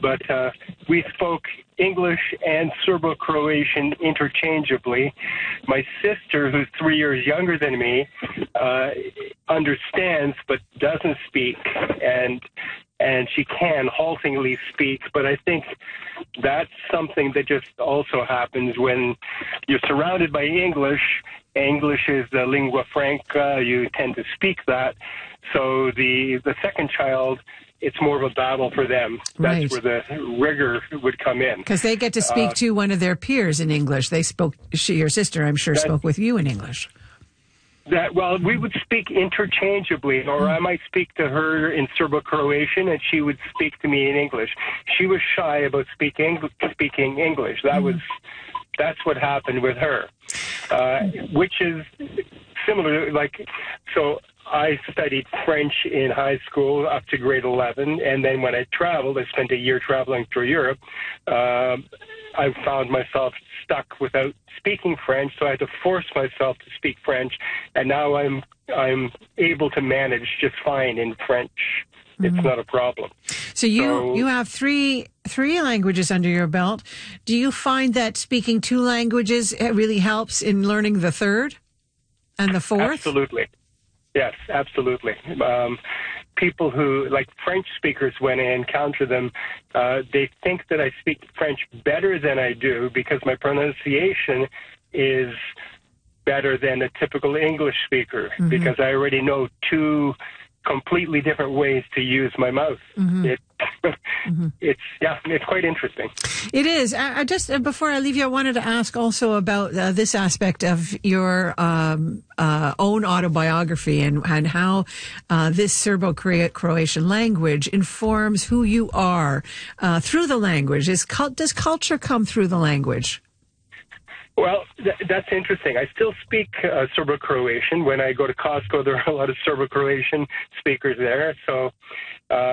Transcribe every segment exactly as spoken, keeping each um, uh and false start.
but uh, we spoke English and Serbo-Croatian interchangeably. My sister, who's three years younger than me, uh, understands but doesn't speak, and and she can haltingly speak, but I think that's something that just also happens when you're surrounded by English. English is the lingua franca. You tend to speak that. So the the second child, it's more of a battle for them. That's right. where the rigor would come in. Because they get to speak uh, to one of their peers in English. They spoke, she, your sister, I'm sure, that, spoke with you in English. That well, we would speak interchangeably, or I might speak to her in Serbo-Croatian, and she would speak to me in English. She was shy about speaking speaking English. That was that's what happened with her, uh, which is similar. Like so, I studied French in high school up to grade eleven, and then when I traveled, I spent a year traveling through Europe. Uh, I found myself stuck without speaking French, so I had to force myself to speak French, and now I'm I'm able to manage just fine in French. It's mm-hmm. not a problem. So you so, you have three three languages under your belt. Do you find that speaking two languages really helps in learning the third and the fourth? Absolutely. Yes, absolutely. Um, people who, like French speakers, when I encounter them, uh, they think that I speak French better than I do because my pronunciation is better than a typical English speaker mm-hmm. because I already know two completely different ways to use my mouth. Mm-hmm. It, mm-hmm. It's, yeah, it's quite interesting. It is. I, I just, uh, before I leave you, I wanted to ask also about uh, this aspect of your um, uh, own autobiography and, and how uh, this Serbo-Croatian language informs who you are uh, through the language. Is, does culture come through the language? Well, th- that's interesting. I still speak uh, Serbo-Croatian. When I go to Costco, there are a lot of Serbo-Croatian speakers there. So, uh,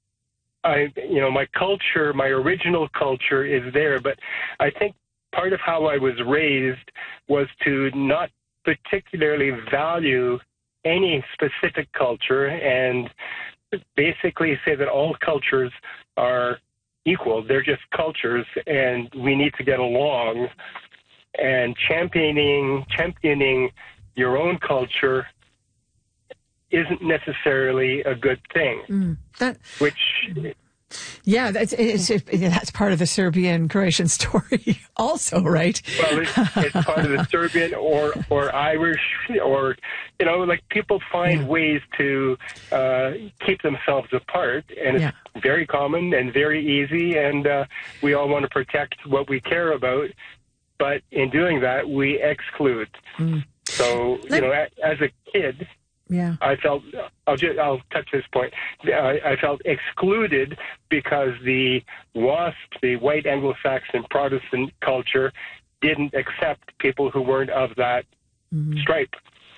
I, you know, my culture, my original culture is there. But I think part of how I was raised was to not particularly value any specific culture and basically say that all cultures are equal. They're just cultures, and we need to get along. And championing championing your own culture isn't necessarily a good thing. Mm, that, which, yeah, that's it's, it, that's part of the Serbian Croatian story, also, right? Well, it's, it's part of the Serbian or or Irish, or you know, like people find yeah. ways to uh, keep themselves apart, and it's yeah. very common and very easy, and uh, we all want to protect what we care about. But in doing that, we exclude. Mm. So, you know, as a kid, yeah. I felt, I'll just, I'll touch this point. I, I felt excluded because the WASP, the white Anglo-Saxon Protestant culture, didn't accept people who weren't of that mm-hmm. stripe.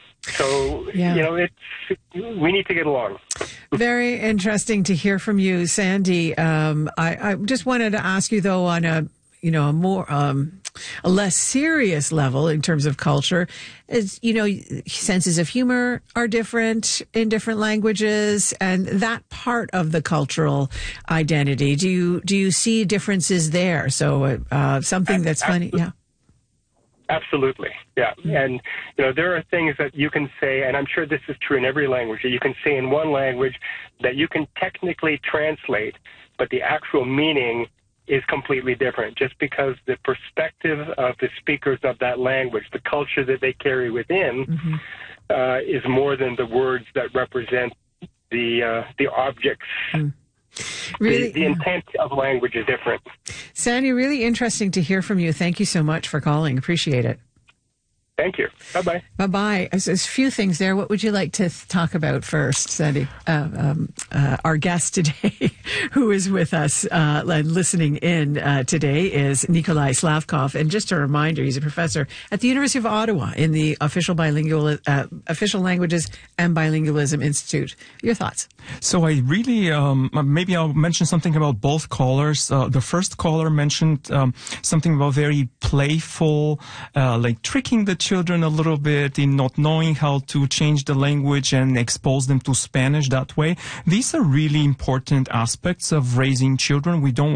So, yeah. you know, it's, we need to get along. Very interesting to hear from you, Sandy. Um, I, I just wanted to ask you, though, on a, you know, a more, um, a less serious level in terms of culture, is, you know, senses of humor are different in different languages, and that part of the cultural identity. Do you, do you see differences there? So, uh, something that's funny. Yeah. Absolutely. Yeah. And, you know, there are things that you can say, and I'm sure this is true in every language, that you can say in one language that you can technically translate, but the actual meaning is completely different, just because the perspective of the speakers of that language, the culture that they carry within, mm-hmm. uh, is more than the words that represent the uh, the objects. Mm. Really, the, the intent yeah. of language is different. Sandy, really interesting to hear from you. Thank you so much for calling. Appreciate it. Thank you. Bye-bye. Bye-bye. There's a few things there. What would you like to th- talk about first, Sandy? Uh, um, uh, our guest today, who is with us uh, and listening in uh, today, is Nikolai Slavkov. And just a reminder, he's a professor at the University of Ottawa in the Official Bilingual, uh, Official Languages and Bilingualism Institute. Your thoughts? So I really, um, maybe I'll mention something about both callers. Uh, the first caller mentioned um, something about very playful, uh, like tricking the children a little bit in not knowing how to change the language and expose them to Spanish that way. These are really important aspects of raising children. We don't